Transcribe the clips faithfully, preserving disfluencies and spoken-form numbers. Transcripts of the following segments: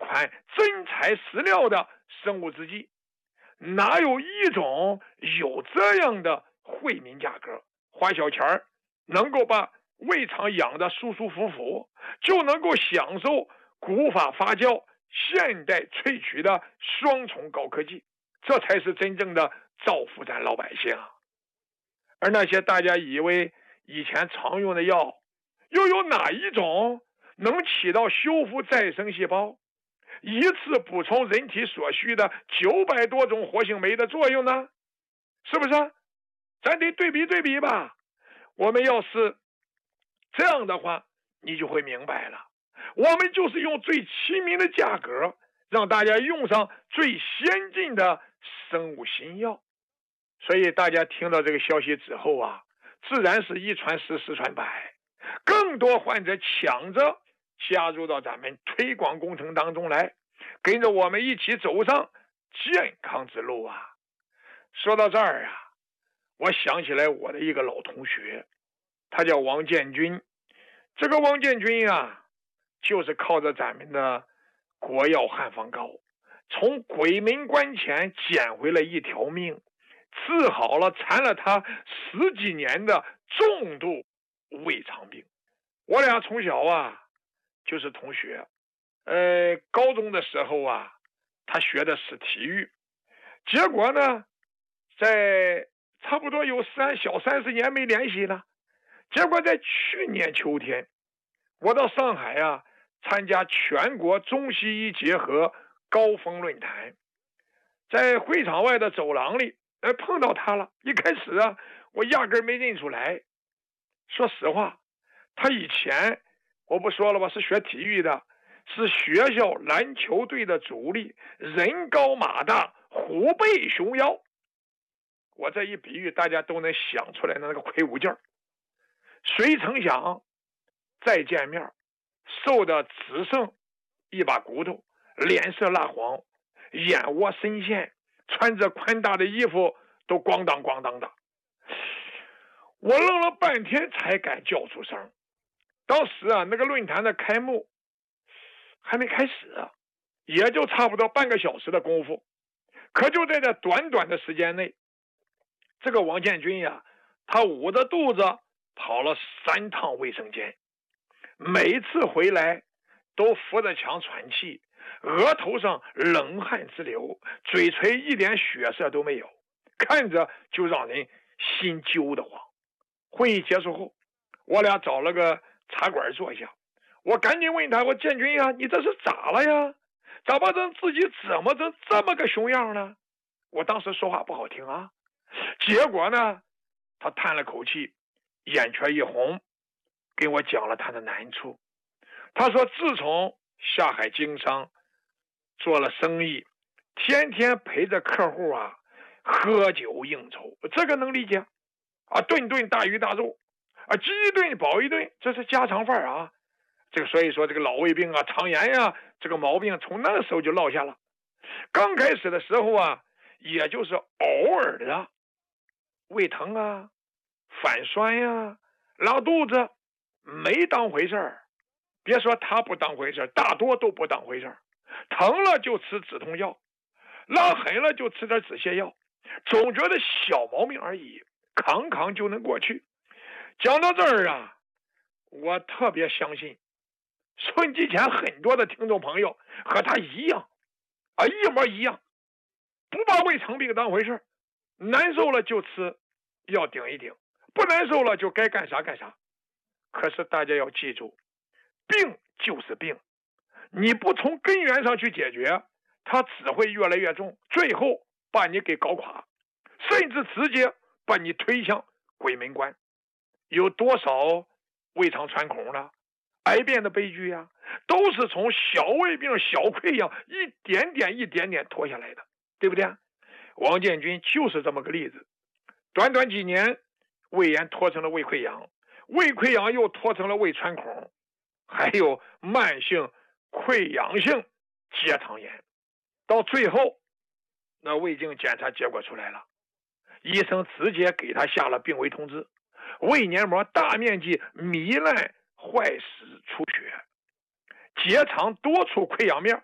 款真材实料的生物制剂，哪有一种有这样的惠民价格，花小钱儿能够把胃肠养得舒舒服服，就能够享受古法发酵现代萃取的双重高科技，这才是真正的造福咱老百姓啊。而那些大家以为以前常用的药，又有哪一种能起到修复再生细胞，一次补充人体所需的九百多种活性酶的作用呢？是不是？咱得对比对比吧。我们要是这样的话，你就会明白了，我们就是用最亲民的价格，让大家用上最先进的生物新药。所以大家听到这个消息之后啊，自然是一传十，十传百，更多患者抢着加入到咱们推广工程当中来，跟着我们一起走上健康之路啊。说到这儿啊，我想起来我的一个老同学，他叫王建军。这个王建军啊，就是靠着咱们的国药汉方膏，从鬼门关前捡回了一条命，治好了缠了他十几年的重度胃肠病。我俩从小啊就是同学，呃，高中的时候啊，他学的是体育，结果呢，在差不多有三小三十年没联系了。结果在去年秋天，我到上海啊参加全国中西医结合高峰论坛，在会场外的走廊里，呃，碰到他了。一开始啊，我压根没认出来。说实话，他以前我不说了吧，是学体育的，是学校篮球队的主力，人高马大，虎背熊腰。我这一比喻，大家都能想出来的那个魁梧劲儿。谁曾想再见面，瘦的只剩一把骨头，脸色蜡黄，眼窝深陷，穿着宽大的衣服都咣当咣当的。我愣了半天才敢叫出声。当时啊，那个论坛的开幕还没开始啊，也就差不多半个小时的功夫。可就在这短短的时间内，这个王建军呀，他捂着肚子跑了三趟卫生间，每次回来都扶着墙喘气，额头上冷汗直流，嘴唇一点血色都没有，看着就让人心揪得慌。会议结束后，我俩找了个茶馆坐下，我赶紧问他，我建军呀，你这是咋了呀？咋把这自己怎么成这么个熊样呢？我当时说话不好听啊。结果呢，他叹了口气，眼圈一红，跟我讲了他的难处。他说自从下海经商，做了生意，天天陪着客户啊喝酒应酬，这个能理解啊，顿顿大鱼大肉啊，饥一顿饱一顿，这是家常饭啊。这个所以说这个老胃病啊、肠炎呀、啊，这个毛病从那个时候就落下了。刚开始的时候啊，也就是偶尔的胃疼啊、反酸呀、啊、拉肚子，没当回事儿。别说他不当回事儿，大多都不当回事儿。疼了就吃止痛药，拉狠了就吃点止泻药，总觉得小毛病而已，扛扛就能过去。讲到这儿啊，我特别相信收音机前很多的听众朋友和他一样啊，一模一样，不把胃肠病当回事，难受了就吃药顶一顶，不难受了就该干啥干啥。可是大家要记住，病就是病，你不从根源上去解决，它只会越来越重，最后把你给搞垮，甚至直接把你推向鬼门关。有多少胃肠穿孔了、癌变的悲剧呀、啊，都是从小胃病、小溃疡一点点一点点拖下来的，对不对？王建军就是这么个例子，短短几年，胃炎拖成了胃溃疡，胃溃疡又拖成了胃穿孔，还有慢性溃疡性结肠炎。到最后，那胃镜检查结果出来了，医生直接给他下了病危通知，胃黏膜大面积糜烂坏死出血，结肠多处溃疡面，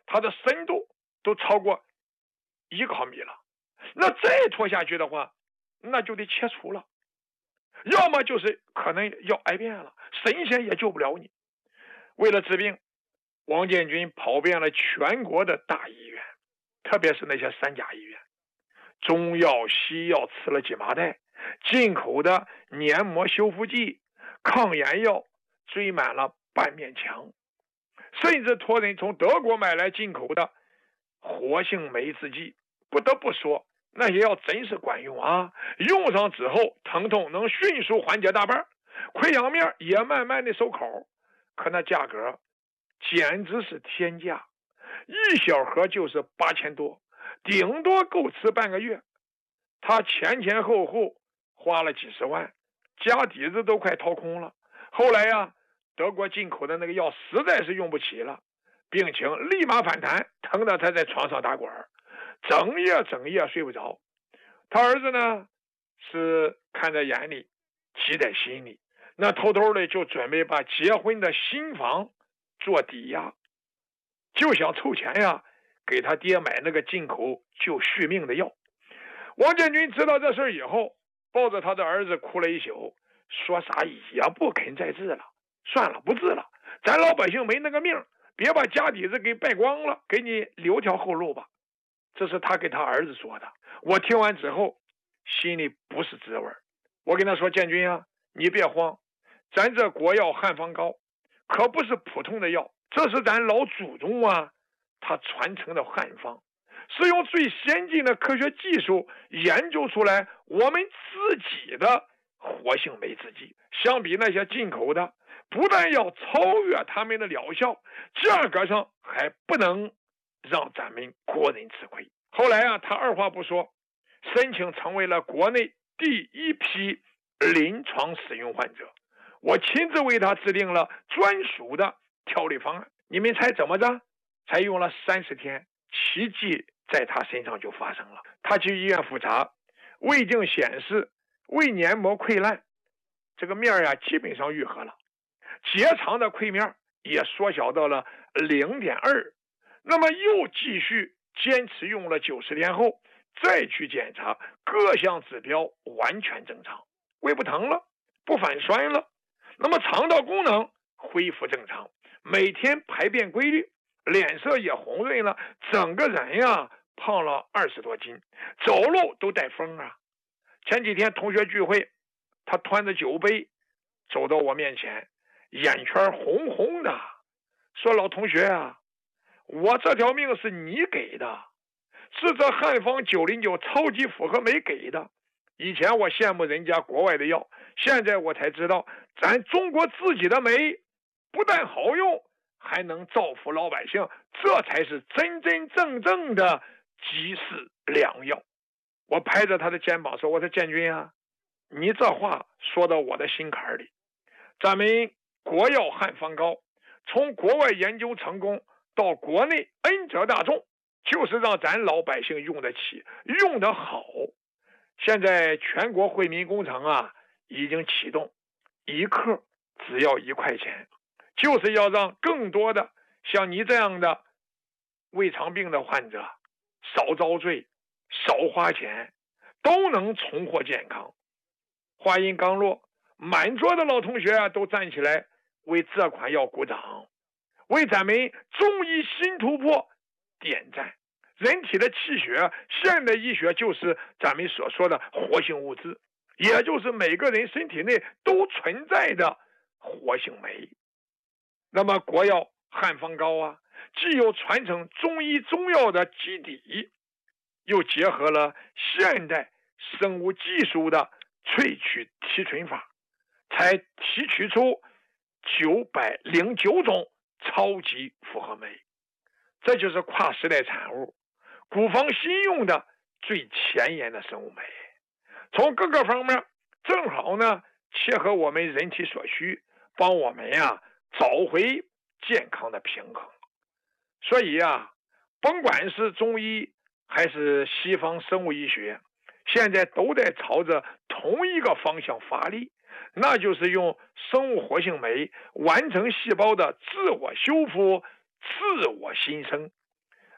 它的深度都超过一毫米了。那再拖下去的话，那就得切除了，要么就是可能要癌变了，神仙也救不了你。为了治病，王建军跑遍了全国的大医院，特别是那些三甲医院，中药西药吃了几麻袋，进口的黏膜修复剂、抗炎药堆满了半面墙，甚至托人从德国买来进口的活性酶制剂。不得不说，那些药真是管用啊！用上之后，疼痛能迅速缓解大半，溃疡面也慢慢的收口。可那价格简直是天价，一小盒就是八千多，顶多够吃半个月。他前前后后花了几十万，家底子都快掏空了。后来呀、啊，德国进口的那个药实在是用不起了，病情立马反弹，疼得他在床上打滚，整夜整夜睡不着。他儿子呢是看在眼里，急在心里，那偷偷的就准备把结婚的新房做抵押，就想凑钱呀，给他爹买那个进口救续命的药。王建军知道这事以后，抱着他的儿子哭了一宿，说啥也不肯再治了，算了，不治了，咱老百姓没那个命，别把家底子给败光了，给你留条后路吧。这是他给他儿子说的。我听完之后心里不是滋味。我跟他说，建军啊，你别慌，咱这国药汉方膏可不是普通的药，这是咱老祖宗啊他传承的汉方，是用最先进的科学技术研究出来我们自己的活性酶制剂，相比那些进口的，不但要超越他们的疗效，价格上还不能让咱们国人吃亏。后来啊，他二话不说，申请成为了国内第一批临床使用患者。我亲自为他制定了专属的调理方案。你们猜怎么着？才用了三十天，奇迹在他身上就发生了。他去医院复查，胃镜显示胃黏膜溃烂，这个面啊基本上愈合了，结肠的溃面也缩小到了 零点二。 那么又继续坚持用了九十天后，再去检查，各项指标完全正常，胃不疼了，不反酸了，那么肠道功能恢复正常，每天排便规律，脸色也红润了，整个人呀胖了二十多斤，走路都带风啊。前几天同学聚会，他端着酒杯走到我面前，眼圈红红的，说老同学啊，我这条命是你给的，是这汉方九零九超级复合酶给的。以前我羡慕人家国外的药，现在我才知道咱中国自己的酶不但好用，还能造福老百姓，这才是真真正正的济世良药。我拍着他的肩膀说，我说建军啊，你这话说到我的心坎里。咱们国药汉方膏从国外研究成功到国内恩泽大众，就是让咱老百姓用得起，用得好。现在全国惠民工程啊已经启动，一克只要一块钱，就是要让更多的像你这样的胃肠病的患者少遭罪，少花钱，都能重获健康。话音刚落，满桌的老同学啊都站起来为这款药鼓掌，为咱们中医新突破点赞。人体的气血，现代医学就是咱们所说的活性物质，也就是每个人身体内都存在的活性酶。那么国药汉方膏啊，既有传承中医中药的基底，又结合了现代生物技术的萃取提纯法，才提取出九百零九种超级复合酶。这就是跨时代产物，古方新用的最前沿的生物酶，从各个方面正好呢切合我们人体所需，帮我们呀找回健康的平衡。所以啊，甭管是中医还是西方生物医学，现在都在朝着同一个方向发力，那就是用生物活性酶完成细胞的自我修复、自我新生，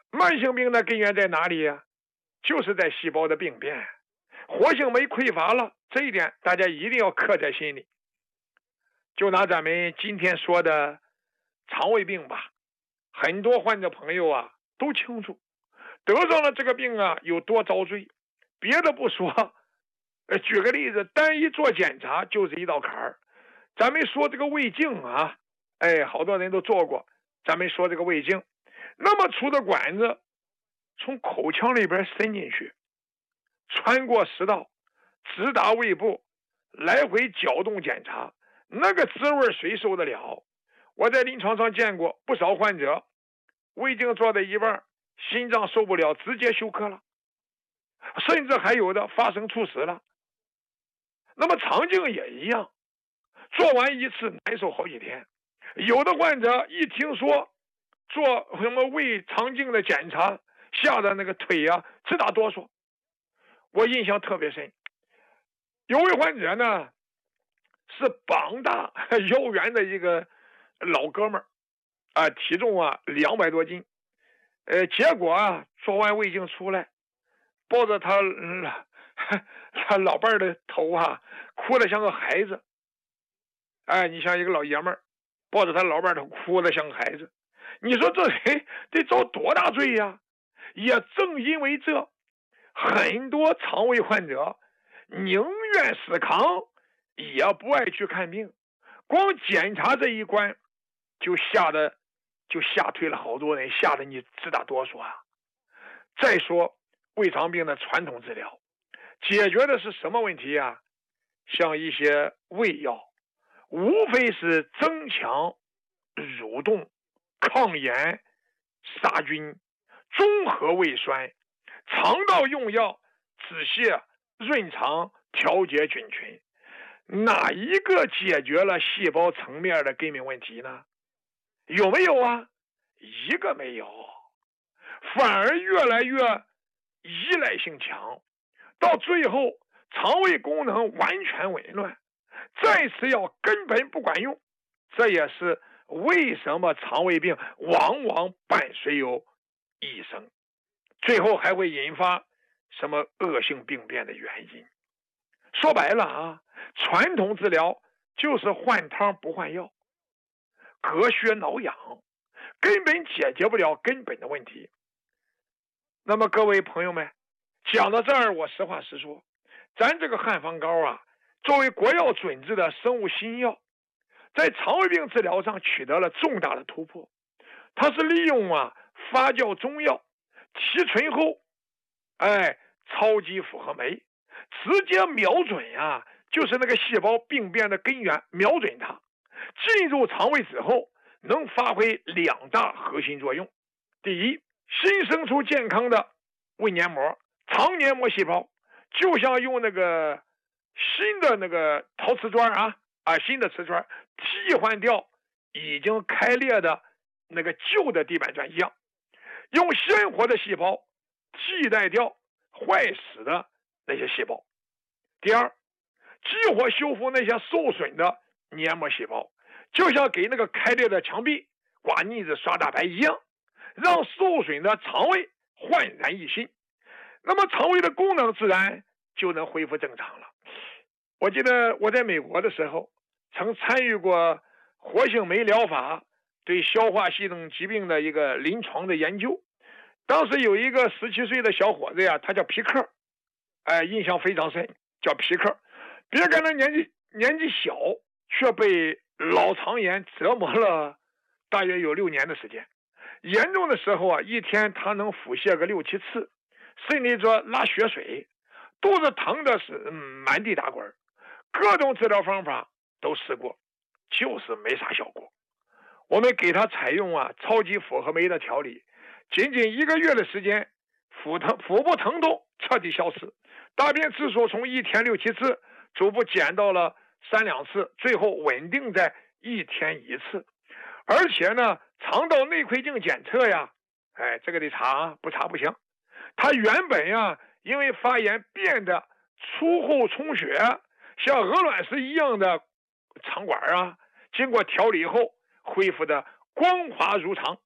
慢性病的根源在哪里呀？就是在细胞的病变，活性酶匮乏了，这一点大家一定要刻在心里。就拿咱们今天说的肠胃病吧，很多患者朋友啊都清楚，得上了这个病啊有多遭罪。别的不说，呃，举个例子，单一做检查就是一道坎儿。咱们说这个胃镜啊，哎，好多人都做过。咱们说这个胃镜，那么粗的管子从口腔里边伸进去，穿过食道，直达胃部，来回搅动检查，那个滋味谁受得了？我在临床上见过不少患者，胃镜做到一半，心脏受不了，直接休克了，甚至还有的发生猝死了。那么肠镜也一样，做完一次难受好几天。有的患者一听说做什么胃肠镜的检查，吓得那个腿啊直打哆嗦。我印象特别深，有位患者呢是膀大腰圆的一个老哥们儿啊，体重啊两百多斤，呃，结果啊做完胃镜出来，抱着他、嗯、他老伴儿的头啊，哭得像个孩子。哎，你像一个老爷们儿抱着他老伴儿头哭得像个孩子，你说这人得遭多大罪呀？也正因为这，很多肠胃患者宁愿死扛，也不爱去看病，光检查这一关就吓得就吓退了好多人，吓得你直打哆嗦啊。再说胃肠病的传统治疗，解决的是什么问题呀？像一些胃药，无非是增强蠕动、抗炎、杀菌、中和胃酸，肠道用药止泻、润肠、调节菌群，哪一个解决了细胞层面的根本问题呢？有没有啊？一个没有，反而越来越依赖性强，到最后肠胃功能完全紊乱，再吃药根本不管用。这也是为什么肠胃病往往伴随有一生，最后还会引发什么恶性病变的原因。说白了啊，传统治疗就是换汤不换药，隔靴挠痒，根本解决不了根本的问题。那么各位朋友们，讲到这儿，我实话实说，咱这个汉方膏啊，作为国药准制的生物新药，在肠胃病治疗上取得了重大的突破。它是利用啊发酵中药提纯后，哎，超级复合酶，直接瞄准啊，就是那个细胞病变的根源，瞄准它，进入肠胃之后，能发挥两大核心作用。第一，新生出健康的胃黏膜、肠黏膜细胞，就像用那个新的那个陶瓷砖啊啊，新的瓷砖替换掉已经开裂的那个旧的地板砖一样，用鲜活的细胞替代掉坏死的那些细胞。第二，激活修复那些受损的黏膜细胞，就像给那个开裂的墙壁刮腻子刷大白一样，让受损的肠胃焕然一新，那么肠胃的功能自然就能恢复正常了。我记得我在美国的时候，曾参与过活性酶疗法对消化系统疾病的一个临床的研究。当时有一个十七岁的小伙子呀，他叫皮克，哎，印象非常深，叫皮克。别看他年纪年纪小，却被脑肠炎折磨了大约有六年的时间。严重的时候啊，一天他能腹泻个六七次，甚至说拉血水，肚子疼的是嗯满地打滚，各种治疗方法都试过，就是没啥效果。我们给他采用啊超级复合酶的调理，仅仅一个月的时间，腹疼腹部疼痛彻底消失，大便次数从一天六七次逐步减到了三两次，最后稳定在一天一次。而且呢，肠道内窥镜检测呀，哎，这个得查啊，不查不行。他原本呀，因为发炎变得粗厚充血，像鹅卵石一样的肠管啊，经过调理后恢复的光滑如常，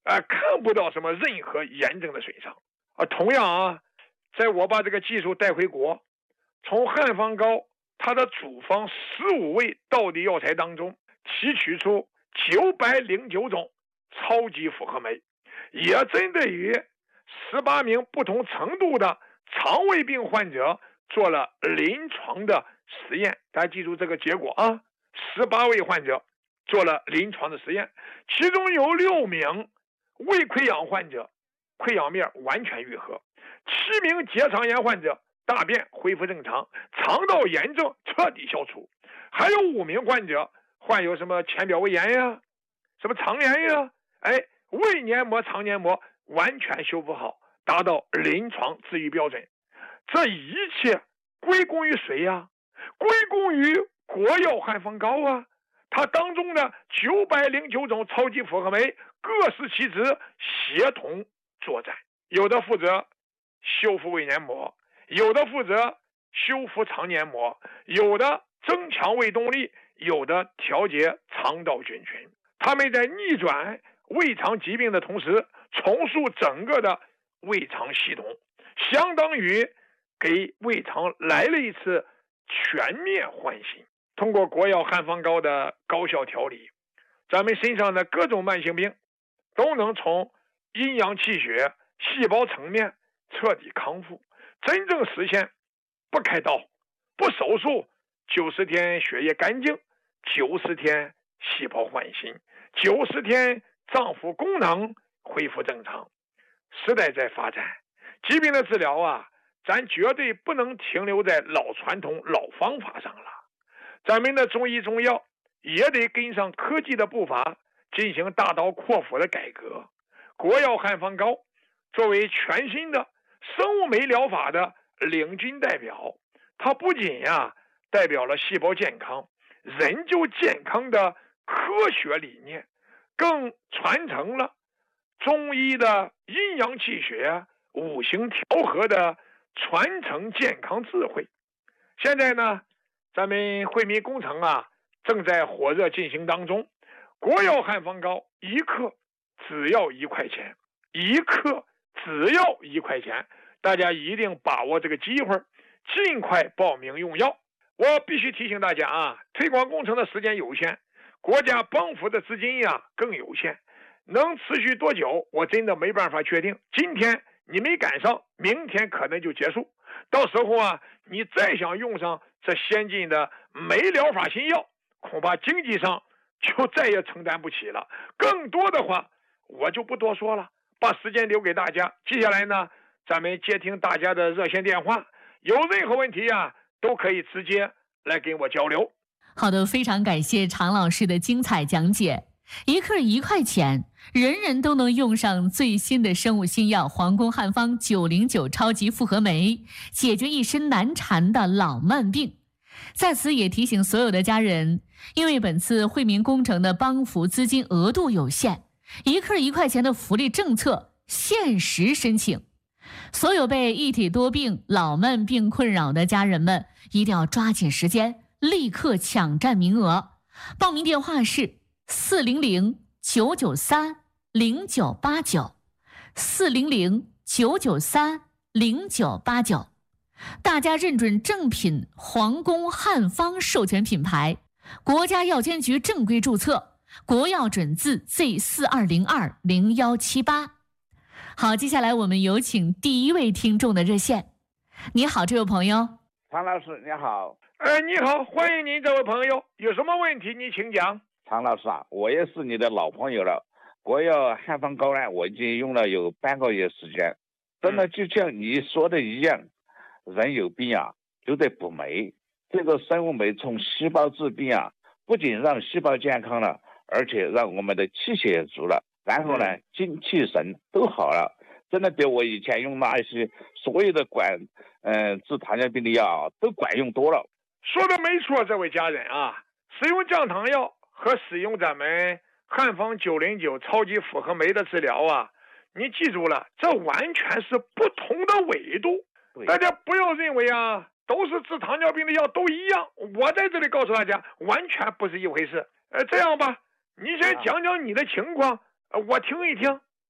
呃，看不到什么任何严重的损伤啊。同样啊，在我把这个技术带回国，从汉方膏它的主方十五味道地药材当中提取出九百零九种超级复合酶，也针对于十八名不同程度的肠胃病患者做了临床的实验。大家记住这个结果啊，十八位患者做了临床的实验，其中有六名胃溃疡患者溃疡面完全愈合，七名结肠炎患者大便恢复正常，肠道炎症彻底消除，还有五名患者患有什么浅表胃炎呀，什么肠炎呀，哎，胃黏膜、肠黏膜完全修复好，达到临床治愈标准。这一切归功于谁呀？归功于国药汉方膏啊！它当中的九百零九种超级复合酶各司其职，协同作战，有的负责修复胃黏膜，有的负责修复肠黏膜，有的增强胃动力，有的调节肠道菌群。他们在逆转胃肠疾病的同时，重塑整个的胃肠系统，相当于给胃肠来了一次全面唤醒。通过国药汉方膏的高效调理，咱们身上的各种慢性病都能从阴阳气血、细胞层面彻底康复，真正实现不开刀、不手术，九十天血液干净，九十天细胞焕新，九十天脏腑功能恢复正常。时代在发展，疾病的治疗啊，咱绝对不能停留在老传统、老方法上了。咱们的中医中药也得跟上科技的步伐，进行大刀阔斧的改革。国药汉方膏作为全新的生物酶疗法的领军代表，它不仅呀代表了细胞健康、人就健康的科学理念，更传承了中医的阴阳气血、五行调和的传承健康智慧。现在呢，咱们惠民工程啊正在火热进行当中，国药汉方膏一克只要一块钱，一克只要一块钱，大家一定把握这个机会，尽快报名用药。我必须提醒大家啊，推广工程的时间有限，国家帮扶的资金呀更有限，能持续多久我真的没办法确定。今天你没赶上，明天可能就结束，到时候啊你再想用上这先进的酶疗法新药，恐怕经济上就再也承担不起了。更多的话我就不多说了，把时间留给大家。接下来呢，咱们接听大家的热线电话，有任何问题啊都可以直接来跟我交流。 好的，非常感谢常老师的精彩讲解。一克一块钱，人人都能用上最新的生物新药皇宫汉方九零九超级复合酶，解决一身难缠的老慢病。在此也提醒所有的家人，因为本次惠民工程的帮扶资金额度有限，一克一块钱的福利政策限时申请。所有被一体多病、老慢病困扰的家人们，一定要抓紧时间，立刻抢占名额。报名电话是四零零九九三零九八九，四零零九九三零九八九。大家认准正品皇宫汉方授权品牌，国家药监局正规注册，国药准字 Z 四二零二零一七八。好，接下来我们有请第一位听众的热线。你好，这位朋友。 常老师你好。 呃，你好，欢迎您这位朋友，有什么问题你请讲。 常老师啊，我也是你的老朋友了，国药汉方膏呢，我已经用了有半个月时间，真的就像你说的一样，人有病啊就得补酶，这个生物酶从细胞治病啊，不仅让细胞健康了，而且让我们的气血也足了，然后呢精气神都好了，真的比我以前用那些所有的管嗯、呃、治糖尿病的药都管用多了。 说的没错，这位家人啊，使用降糖药和使用咱们汉方九零九超级复合酶的治疗啊，你记住了，这完全是不同的纬度。大家不要认为啊都是治糖尿病的药都一样，我在这里告诉大家完全不是一回事。呃，这样吧，你先讲讲你的情况，呃、我听一听，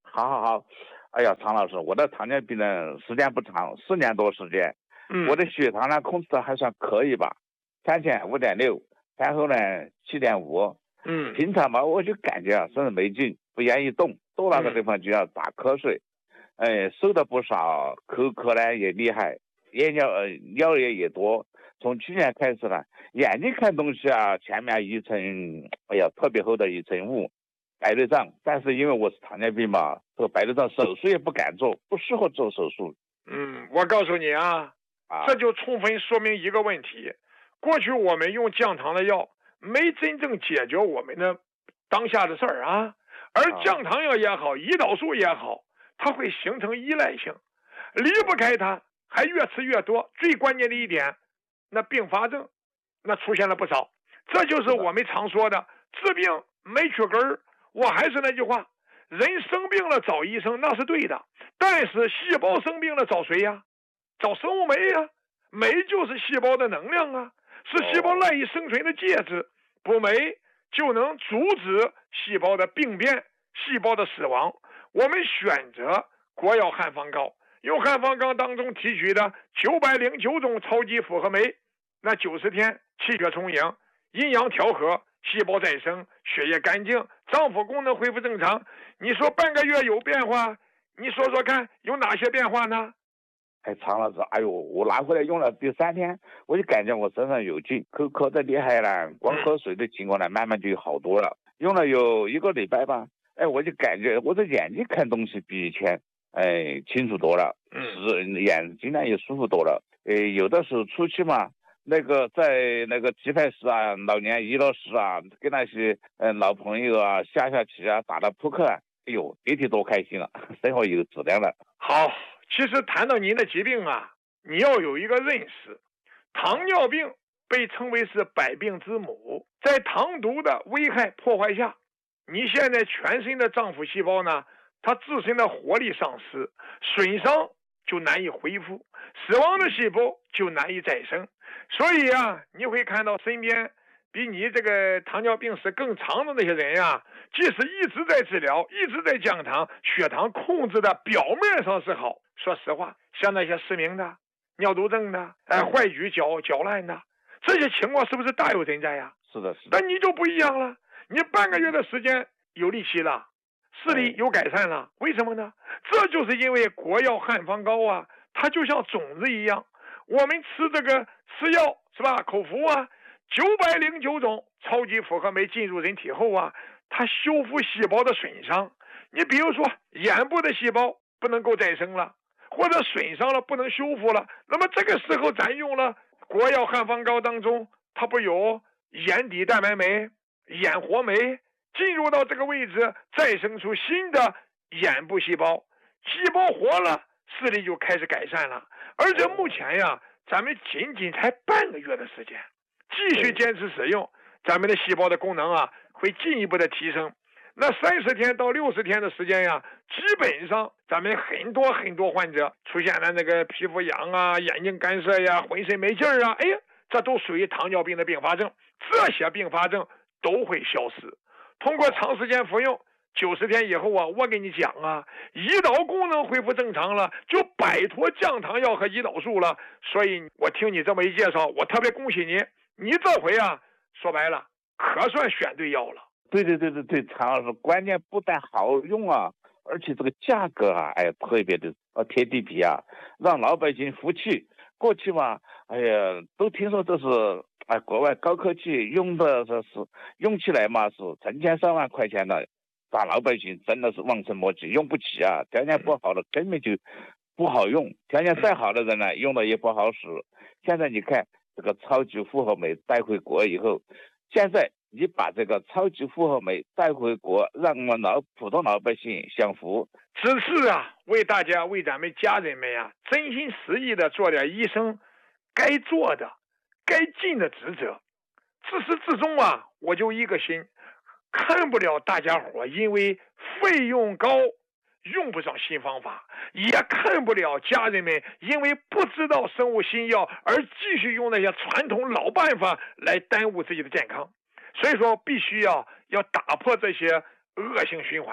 好好好。哎呀，常老师，我的糖尿病呢时间不长，四年多时间， 嗯， 我的血糖呢控制的还算可以吧，餐前五点六，餐后呢七点五。 嗯， 平常嘛，我就感觉啊身上没劲，不愿意动，到那个地方就要打瞌睡，哎，瘦的不少，口渴呢也厉害，夜尿呃尿液也多。从去年开始呢，眼睛看东西啊，前面一层，哎呀，特别厚的一层雾，白内障。但是因为我是糖尿病嘛，这个白内障手术也不敢做，不适合做手术。 嗯，我告诉你啊， 啊， 这就充分说明一个问题：过去我们用降糖的药，没真正解决我们的当下的事儿啊。而降糖药也好，胰岛素也好，它会形成依赖性，离不开它，还越吃越多。最关键的一点，那并发症那出现了不少。这就是我们常说的治病没去根儿。我还是那句话，人生病了找医生那是对的，但是细胞生病了找谁呀？找生物酶呀。酶就是细胞的能量啊，是细胞赖以生存的介质。补酶就能阻止细胞的病变，细胞的死亡。我们选择国药汉方膏，用汉方膏当中提取的九百零九种超级复合酶，那九十天气血充盈，阴阳调和，细胞再生，血液干净，脏腑功能恢复正常。你说半个月有变化，你说说看有哪些变化呢？ 哎，常老师，哎呦，我拿回来用了第三天，我就感觉我身上有劲，口渴的厉害了，光喝水的情况呢，慢慢就好多了。用了有一个礼拜吧，哎，我就感觉我的眼睛看东西比以前哎清楚多了，是眼睛呢也舒服多了。哎，有的时候出去嘛，那个在那个棋牌室啊、老年娱乐室啊，跟那些嗯、呃、老朋友啊下下棋啊、打打扑克啊，哎呦，别提多开心了，生活有质量了。 好。其实谈到您的疾病啊，你要有一个认识，糖尿病被称为是百病之母。在糖毒的危害破坏下，你现在全身的脏腑细胞呢，它自身的活力丧失，损伤就难以恢复，死亡的细胞就难以再生。所以啊，你会看到身边比你这个糖尿病史更长的那些人呀、啊，即使一直在治疗，一直在降糖，血糖控制的表面上是好。说实话，像那些失明的、尿毒症的、哎坏疽脚脚烂的，这些情况是不是大有人在呀？ 是的，是的。 但你就不一样了，你半个月的时间有力气了，视力有改善了，为什么呢？这就是因为国药汉方膏啊，它就像种子一样，我们吃这个吃药是吧？口服啊，九百零九种超级复合酶进入人体后啊，它修复细胞的损伤。你比如说眼部的细胞不能够再生了，或者损伤了不能修复了，那么这个时候咱用了国药汉方膏当中，它不有眼底蛋白酶、眼活酶进入到这个位置，再生出新的眼部细胞，细胞活了，视力就开始改善了。而且目前呀，咱们仅仅才半个月的时间，继续坚持使用，咱们的细胞的功能啊会进一步的提升。那三十天到六十天的时间呀，基本上咱们很多很多患者出现了那个皮肤痒啊、眼睛干涩呀、浑身没劲儿啊，哎呀，这都属于糖尿病的并发症。这些并发症都会消失。通过长时间服用，九十天以后啊，我跟你讲啊，胰岛功能恢复正常了，就摆脱降糖药和胰岛素了。所以我听你这么一介绍，我特别恭喜你，你这回啊，说白了可算选对药了。 对对对对对，常老师，关键不但好用啊，而且这个价格啊，哎呀，特别的呃贴地皮啊，让老百姓服气。过去嘛，哎呀，都听说这是哎国外高科技用的，这是用起来嘛是成千上万块钱的，大老百姓真的是望尘莫及，用不起啊。条件不好的根本就不好用，条件再好的人呢，用的也不好使。现在你看这个超级复合酶带回国以后，现在你把这个超级复合酶带回国，让我们老普通老百姓享福。 只是啊，为大家为咱们家人们呀、啊，真心实意的做点医生该做的、该尽的职责。自始至终啊，我就一个心，看不了大家伙因为费用高用不上新方法，也看不了家人们因为不知道生物新药而继续用那些传统老办法来耽误自己的健康。所以说必须要要打破这些恶性循环，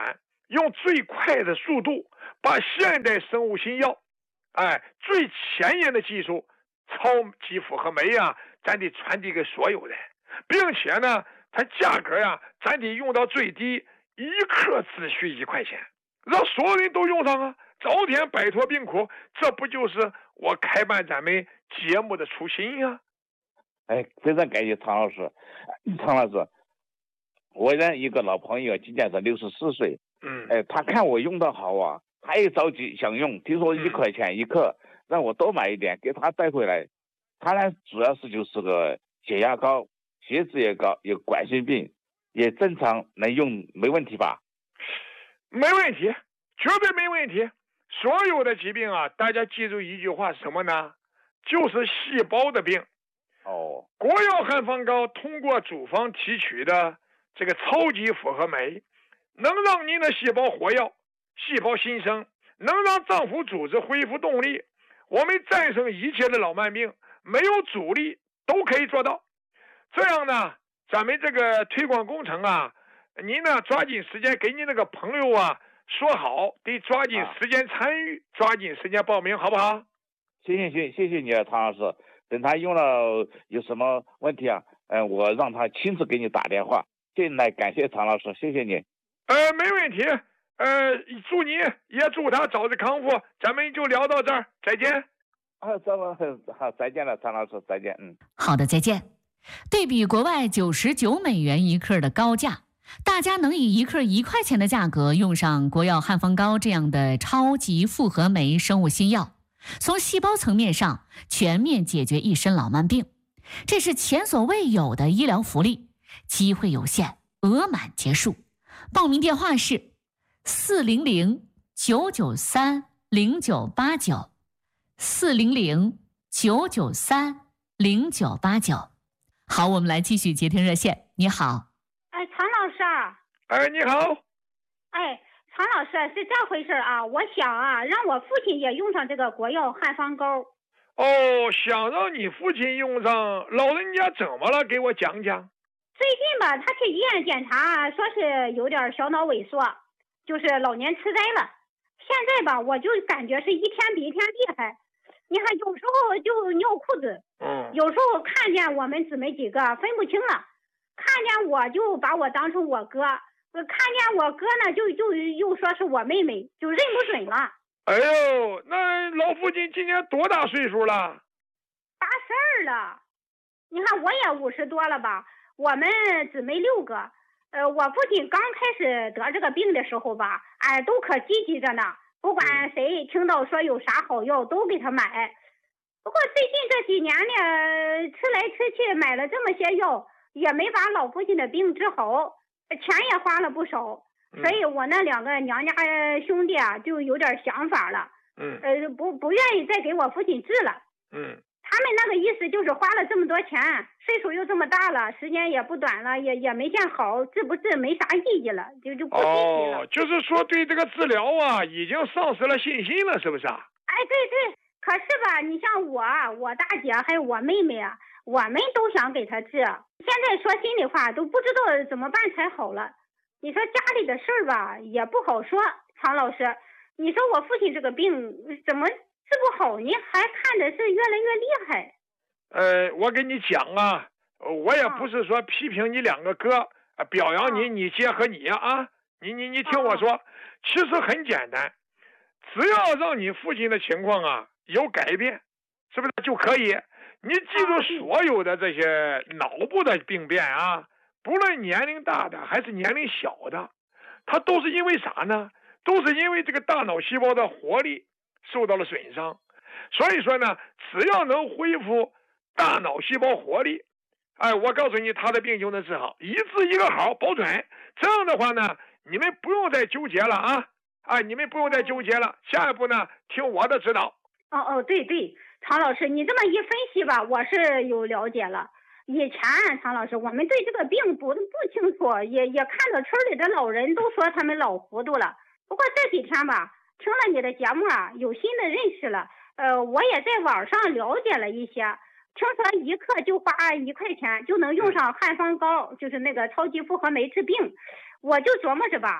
用最快的速度把现代生物新药，哎，最前沿的技术超级复合酶呀，咱得传递给所有人，并且呢，它价格呀，咱得用到最低，一克只需一块钱，让所有人都用上啊，早点摆脱病苦，这不就是我开办咱们节目的初心呀？ 哎，非常感谢常老师。常老师，我的一个老朋友今年是六十四岁， 嗯， 哎，他看我用的好啊，他也着急想用，听说一块钱一克，嗯、让我多买一点给他带回来。他呢，主要是就是个血压高，血脂也高，有冠心病，也正常能用，没问题吧？ 没问题，绝对没问题。所有的疾病啊，大家记住一句话是什么呢？就是细胞的病。 哦， 国药汉方膏通过组方提取的这个超级复合酶，能让您的细胞活跃，细胞新生，能让脏腑组织恢复动力。我们战胜一切的老慢病，没有阻力都可以做到。这样呢，咱们这个推广工程啊，您呢抓紧时间给您那个朋友啊说好，得抓紧时间参与，啊、抓紧时间报名，好不好？ 行行行，谢谢你啊，常老师。等他用了有什么问题啊？嗯、呃，我让他亲自给你打电话。进来，感谢常老师，谢谢你。 呃，没问题。呃，祝你也祝他早日康复。咱们就聊到这儿，再见。 啊，这么好，再见了，常老师，再见。嗯， 好的，再见。对比国外九十九美元一克的高价，大家能以一克一块钱的价格用上国药汉方膏这样的超级复合酶生物新药。从细胞层面上全面解决一身老慢病，这是前所未有的医疗福利，机会有限，额满结束。报名电话是四零零九九三零九八九，四零零九九三零九八九。好，我们来继续接听热线。你好， 哎，常老师啊。 哎，你好。 哎。常老师是这回事啊，我想啊，让我父亲也用上这个国药汉方膏。 哦，想让你父亲用上，老人家怎么了？给我讲讲。 最近吧，他去医院检查，说是有点小脑萎缩，就是老年痴呆了。现在吧，我就感觉是一天比一天厉害。你看，有时候就尿裤子， 嗯， 有时候看见我们姊妹几个分不清了，看见我就把我当成我哥。看见我哥呢，就就又说是我妹妹，就认不准了。 哎呦，那老父亲今年多大岁数了？ 八十二了。你看我也五十多了吧？我们姊妹六个，呃，我父亲刚开始得这个病的时候吧，哎，都可积极着呢，不管谁听到说有啥好药，都给他买。不过最近这几年呢，吃来吃去买了这么些药，也没把老父亲的病治好。钱也花了不少，所以我那两个娘家兄弟啊，就有点想法了。 嗯， 呃，不不愿意再给我父亲治了。 嗯， 他们那个意思就是花了这么多钱，岁数又这么大了，时间也不短了，也也没见好，治不治没啥意义了，就就不积极了。 哦，就是说对这个治疗啊，已经丧失了信心了，是不是啊？ 哎，对对。可是吧，你像我、我大姐还有我妹妹啊，我们都想给他治。现在说心里话，都不知道怎么办才好了。你说家里的事儿吧，也不好说。常老师，你说我父亲这个病怎么治不好呢？还看着是越来越厉害。 呃，我跟你讲啊，我也不是说批评你两个哥，表扬你、你姐和你啊。你你你听我说，其实很简单，只要让你父亲的情况啊有改变，是不是就可以？你记住，所有的这些脑部的病变啊，不论年龄大的还是年龄小的，它都是因为啥呢？都是因为这个大脑细胞的活力受到了损伤。所以说呢，只要能恢复大脑细胞活力，哎，我告诉你，他的病就能治好，一治一个好，保准。这样的话呢，你们不用再纠结了啊！啊，你们不用再纠结了。下一步呢，听我的指导。 哦哦，对对，常老师，你这么一分析吧，我是有了解了。以前常老师，我们对这个病不不清楚，也也看到村里的老人都说他们老糊涂了。不过这几天吧，听了你的节目啊，有新的认识了。呃，我也在网上了解了一些，听说一克就花一块钱就能用上汉方膏，就是那个超级复合酶治病。我就琢磨着吧，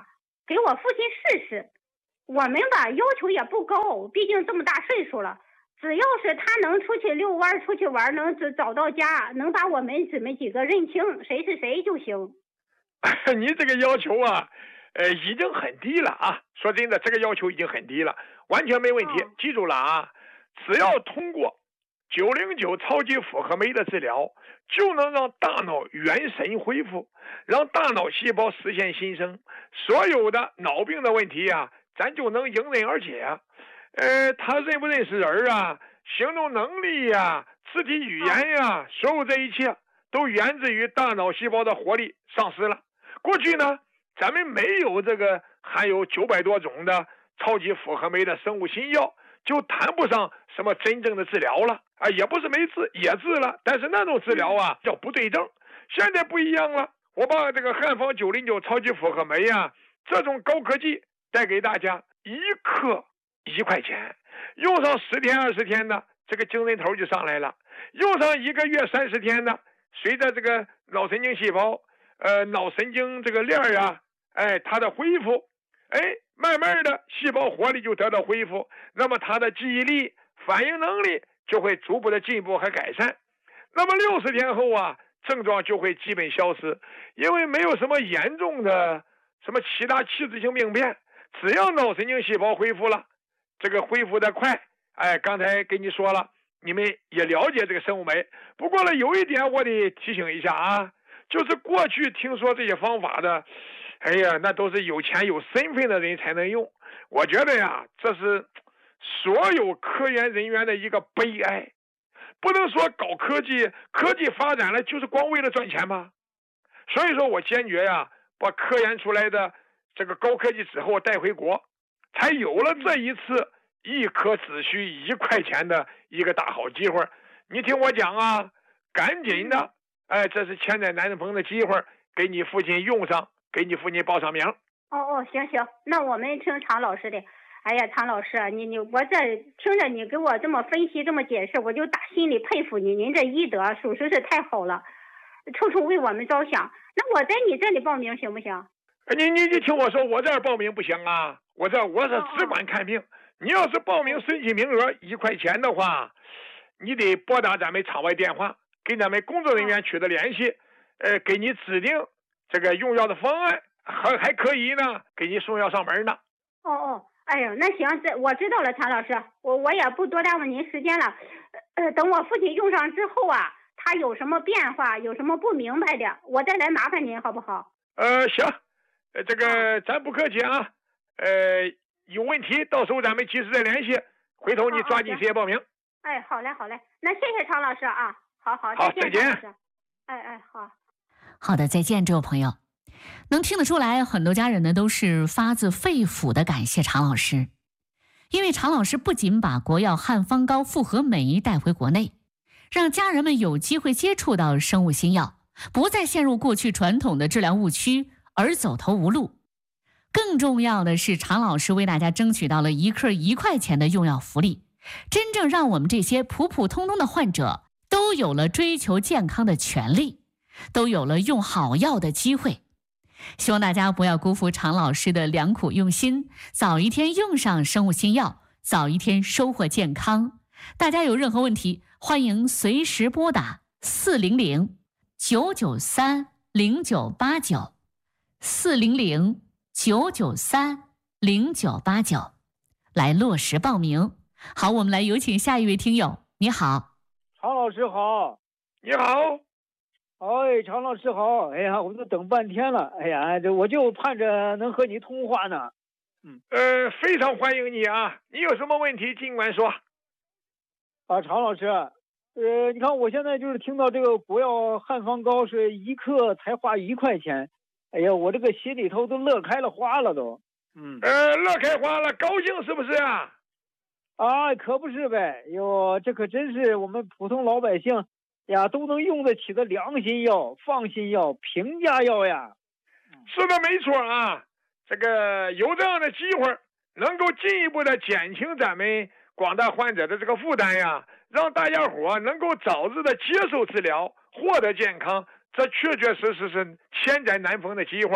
给我父亲试试。我们吧要求也不高，毕竟这么大岁数了，只要是他能出去遛弯出去玩，能找到家，能把我们姊妹几个认清谁是谁就行。 你这个要求啊呃，已经很低了啊！说真的，这个要求已经很低了，完全没问题。 哦、 记住了啊，只要通过九零九超级复合酶的治疗，就能让大脑元神恢复，让大脑细胞实现新生，所有的脑病的问题啊，咱就能迎刃而解。呃，他认不认识人啊，行动能力呀、啊，肢体语言呀、啊，所有这一切都源自于大脑细胞的活力丧失了。过去呢，咱们没有这个含有九百多种的超级复合酶的生物新药，就谈不上什么真正的治疗了啊，也不是没治，也治了，但是那种治疗啊叫不对症。现在不一样了，我把这个汉方九零九超级复合酶啊这种高科技带给大家，一克一块钱，用上十天二十天的，这个精神头就上来了；用上一个月三十天的，随着这个脑神经细胞呃脑神经这个链啊，哎它的恢复，哎慢慢的细胞活力就得到恢复，那么它的记忆力反应能力就会逐步的进步和改善。那么六十天后啊，症状就会基本消失，因为没有什么严重的什么其他器质性病变，只要脑神经细胞恢复了，这个恢复的快。哎，刚才跟你说了，你们也了解这个生物酶。不过呢，有一点我得提醒一下啊，就是过去听说这些方法的，哎呀，那都是有钱有身份的人才能用。我觉得呀，这是所有科研人员的一个悲哀。不能说搞科技，科技发展了就是光为了赚钱吗？所以说我坚决呀，把科研出来的这个高科技之后带回国，才有了这一次一颗只需一块钱的一个大好机会。你听我讲啊，赶紧的，哎，这是千载难逢的机会，给你父亲用上，给你父亲报上名。 哦哦，行行，那我们听常老师的。哎呀，常老师，你你我这听着你给我这么分析这么解释，我就打心里佩服你，您这医德属实是太好了，处处为我们着想。那我在你这里报名行不行？ 你你你听我说，我这儿报名不行啊，我这我是只管看病。你要是报名申请名额一块钱的话，你得拨打咱们场外电话，跟咱们工作人员取得联系，呃，给你指定这个用药的方案，还还可以呢，给你送药上门呢。 哦哦。哎呀，那行，这我知道了，常老师，我我也不多耽误您时间了。呃，等我父亲用上之后啊，他有什么变化，有什么不明白的，我再来麻烦您，好不好？ 呃，行，呃，这个咱不客气啊。呃，有问题到时候咱们及时再联系，回头你抓紧时间报名。 哎，好嘞，好嘞，那谢谢常老师啊，好好， 好， 再见。 再见。 哎哎，好。 好的，再见，这位朋友。能听得出来，很多家人呢都是发自肺腑的感谢常老师，因为常老师不仅把国药汉方高复合酶带回国内，让家人们有机会接触到生物新药，不再陷入过去传统的治疗误区而走投无路。更重要的是，常老师为大家争取到了一克一块钱的用药福利，真正让我们这些普普通通的患者都有了追求健康的权利，都有了用好药的机会。希望大家不要辜负常老师的良苦用心，早一天用上生物新药，早一天收获健康。大家有任何问题，欢迎随时拨打四零零九九三零九八九四零零九九三零九八九来落实报名。好，我们来有请下一位听友。你好， 常老师好。 你好。 哎，常老师好！哎呀，我都等半天了。哎呀，这我就盼着能和你通话呢。 嗯，呃，非常欢迎你啊！你有什么问题尽管说。 啊，常老师，呃，你看我现在就是听到这个国药汉方高是一克才花一块钱，哎呀，我这个心里头都乐开了花了都。 嗯，呃，乐开花了，高兴是不是啊？ 啊，可不是呗！哟，这可真是我们普通老百姓呀，都能用得起的良心药、放心药、平价药呀。 是的，没错啊。这个有这样的机会，能够进一步的减轻咱们广大患者的这个负担呀，让大家伙能够早日的接受治疗，获得健康，这确确实实是千载难逢的机会。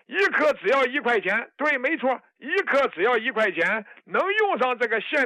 一颗只要一块钱，对，没错，一颗只要一块钱，能用上这个现